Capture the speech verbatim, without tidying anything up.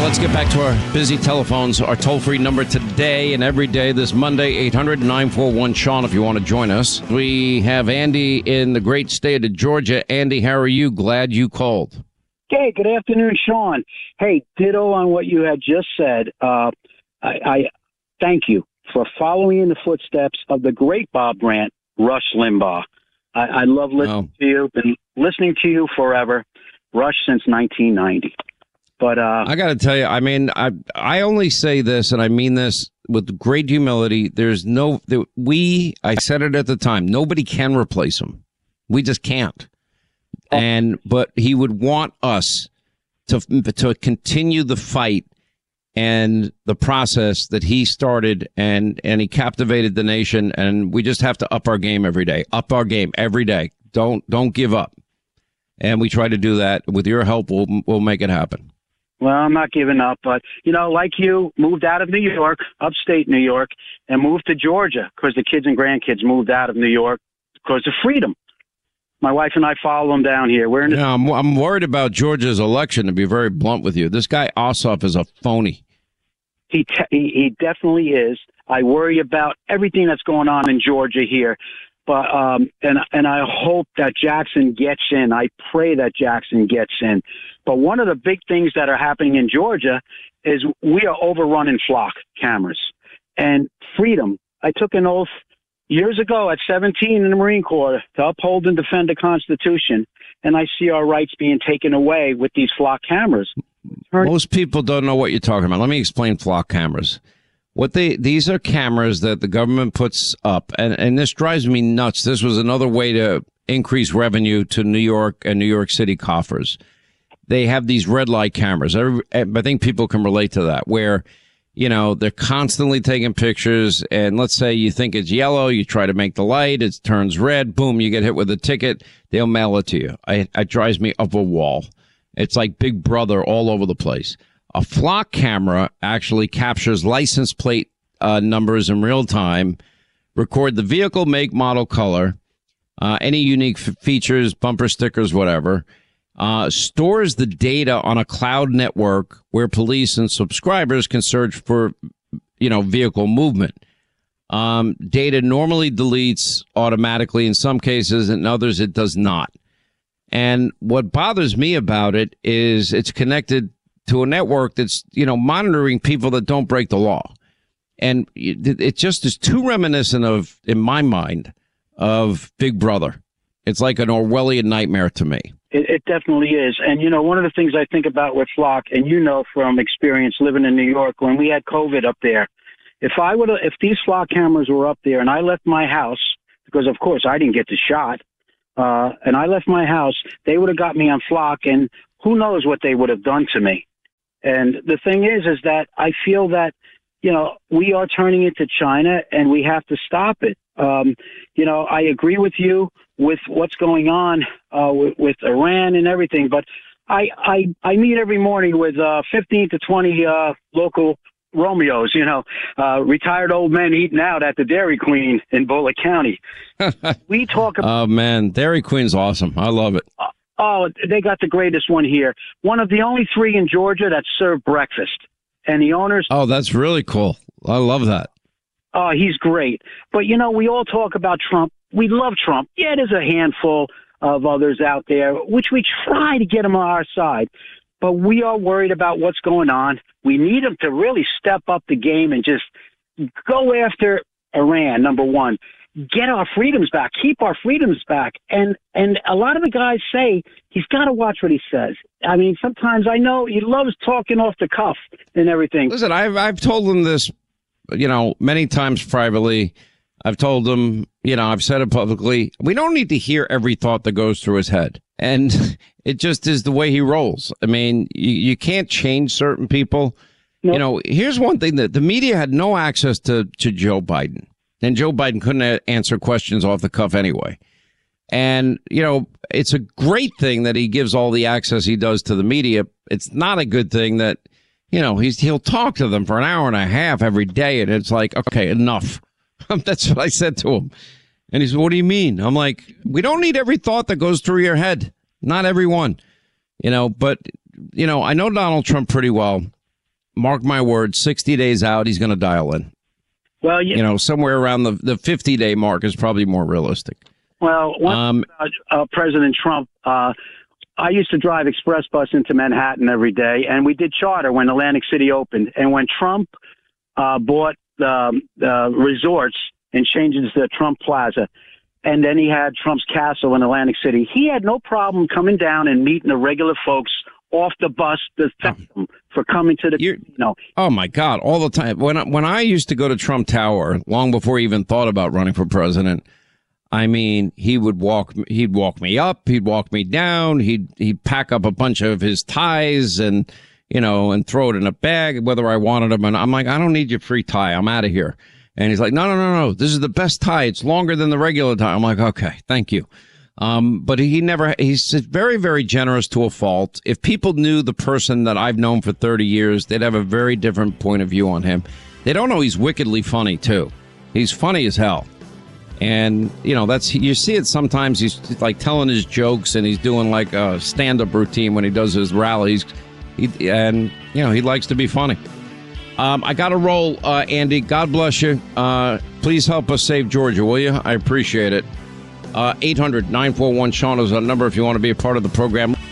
let's get back to our busy telephones. Our toll-free number today and every day this Monday, eight hundred, nine four one, Sean, if you want to join us. We have Andy in the great state of Georgia. Andy, how are you? Glad you called. Hey, good afternoon, Sean. Hey, ditto on what you had just said. Uh, I, I thank you for following in the footsteps of the great Bob Grant, Rush Limbaugh. I, I love listening oh. to you. Been listening to you forever. Rush since nineteen ninety. But uh, I got to tell you, I mean, I I only say this, and I mean this with great humility. There's no there, we. I said it at the time. Nobody can replace him. We just can't. And but he would want us to to continue the fight and the process that he started, and and he captivated the nation. And we just have to up our game every day. Up our game every day. Don't don't give up. And we try to do that. With your help, we'll we'll make it happen. Well, I'm not giving up, but, you know, like you, moved out of New York, upstate New York, and moved to Georgia because the kids and grandkids moved out of New York because of freedom. My wife and I follow them down here. We're in the- yeah, I'm, I'm worried about Georgia's election, to be very blunt with you. This guy Ossoff is a phony. He, te- he he definitely is. I worry about everything that's going on in Georgia here. But um, and and I hope that Jackson gets in. I pray that Jackson gets in. But one of the big things that are happening in Georgia is we are overrunning flock cameras and freedom. I took an oath years ago at seventeen in the Marine Corps to uphold and defend the Constitution, and I see our rights being taken away with these flock cameras. Most people don't know what you're talking about. Let me explain flock cameras. What they these are cameras that the government puts up, and, and this drives me nuts. This was another way to increase revenue to New York and New York City coffers. They have these red light cameras. I, I think people can relate to that, where, you know, they're constantly taking pictures, and let's say you think it's yellow, you try to make the light, it turns red, boom, you get hit with a ticket, they'll mail it to you. I, it drives me up a wall. It's like Big Brother all over the place. A flock camera actually captures license plate uh, numbers in real time, record the vehicle, make, model, color, uh, any unique f- features, bumper stickers, whatever, uh, stores the data on a cloud network where police and subscribers can search for, you know, vehicle movement. Um, data normally deletes automatically in some cases, in others it does not. And what bothers me about it is it's connected to a network that's, you know, monitoring people that don't break the law. And it, it just is too reminiscent of, in my mind, of Big Brother. It's like an Orwellian nightmare to me. It, it definitely is. And, you know, one of the things I think about with flock, and you know from experience living in New York, when we had COVID up there, if I would have, if these flock cameras were up there and I left my house, because of course I didn't get the shot, uh, and I left my house, they would have got me on flock, and who knows what they would have done to me. And the thing is, is that I feel that, you know, we are turning into China and we have to stop it. Um, you know, I agree with you with what's going on uh, with, with Iran and everything, but I, I, I meet every morning with uh, fifteen to twenty uh, local Romeos, you know, uh, retired old men eating out at the Dairy Queen in Bullitt County. We talk about... Oh, man, Dairy Queen's awesome. I love it. Uh, Oh, they got the greatest one here. One of the only three in Georgia that serve breakfast. And the owners... Oh, that's really cool. I love that. Oh, he's great. But, you know, we all talk about Trump. We love Trump. Yeah, there's a handful of others out there, which we try to get them on our side. But we are worried about what's going on. We need them to really step up the game and just go after Iran, number one. Get our freedoms back, keep our freedoms back. And and a lot of the guys say he's got to watch what he says. I mean, sometimes I know he loves talking off the cuff and everything. Listen, I've, I've told him this, you know, many times privately. I've told him, you know, I've said it publicly. We don't need to hear every thought that goes through his head. And it just is the way he rolls. I mean, you, you can't change certain people. Nope. You know, here's one thing that the media had no access to, to Joe Biden. And Joe Biden couldn't answer questions off the cuff anyway. And, you know, it's a great thing that he gives all the access he does to the media. It's not a good thing that, you know, he's he'll talk to them for an hour and a half every day. And it's like, OK, enough. That's what I said to him. And he said, what do you mean? I'm like, we don't need every thought that goes through your head. Not everyone, you know, but, you know, I know Donald Trump pretty well. mark my word, sixty days out, he's going to dial in. Well, you, you know, somewhere around the, the fifty-day mark is probably more realistic. Well, one um, about uh, President Trump, uh, I used to drive express bus into Manhattan every day, and we did charter when Atlantic City opened. And when Trump uh, bought the, the resorts and changed it to the Trump Plaza, and then he had Trump's Castle in Atlantic City, he had no problem coming down and meeting the regular folks off the bus to thank them for coming to the, you know. Oh, my God, all the time. When I, when I used to go to Trump Tower, long before he even thought about running for president, I mean, he would walk, he'd walk me up, he'd walk me down, he'd, he'd pack up a bunch of his ties and, you know, and throw it in a bag, whether I wanted them. And I'm like, I don't need your free tie. I'm out of here. And he's like, no, no, no, no. This is the best tie. It's longer than the regular tie. I'm like, okay, thank you. Um, but he never, he's very, very generous to a fault. If people knew the person that I've known for thirty years, they'd have a very different point of view on him. They don't know he's wickedly funny, too. He's funny as hell. And, you know, that's, you see it sometimes. He's like telling his jokes and he's doing like a stand-up routine when he does his rallies. He, and, you know, he likes to be funny. Um, I got to roll, uh, Andy. God bless you. Uh, please help us save Georgia, will you? I appreciate it. Uh, eight hundred nine four one Sean is our number if you want to be a part of the program.